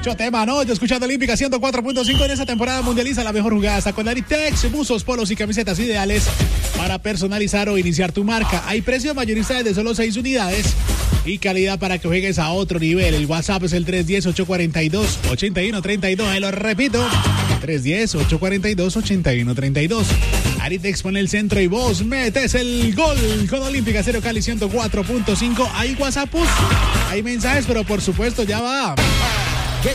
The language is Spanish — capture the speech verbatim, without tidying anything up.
Chotema, ¿no? Yo escuchando Olímpica ciento cuatro punto cinco en esa temporada mundializa la mejor jugada hasta con Aritex, buzos, polos y camisetas ideales para personalizar o iniciar tu marca. Hay precio mayorista de solo seis unidades y calidad para que juegues a otro nivel. El WhatsApp es el tres uno cero, ocho cuatro dos, ocho uno tres dos. Ahí lo repito, tres uno cero, ocho cuatro dos, ocho uno tres dos. Aritex pone el centro y vos metes el gol con Olímpica Cero Cali ciento cuatro punto cinco. Hay WhatsApp, hay mensajes, pero por supuesto ya va.